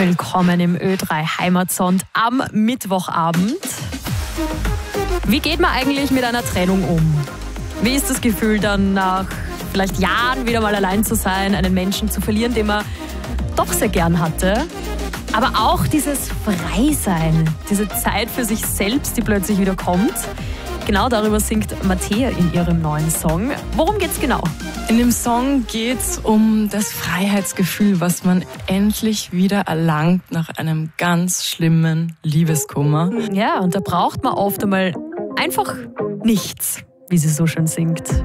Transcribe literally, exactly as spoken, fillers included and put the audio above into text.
Willkommen im Ö drei Heimatsond am Mittwochabend. Wie geht man eigentlich mit einer Trennung um? Wie ist das Gefühl dann nach vielleicht Jahren wieder mal allein zu sein, einen Menschen zu verlieren, den man doch sehr gern hatte? Aber auch dieses Freisein, diese Zeit für sich selbst, die plötzlich wieder kommt. Genau darüber singt Mattea in ihrem neuen Song. Worum geht's genau? In dem Song geht's um das Freiheitsgefühl, was man endlich wieder erlangt nach einem ganz schlimmen Liebeskummer. Ja, und da braucht man oft einmal einfach nichts, wie sie so schön singt.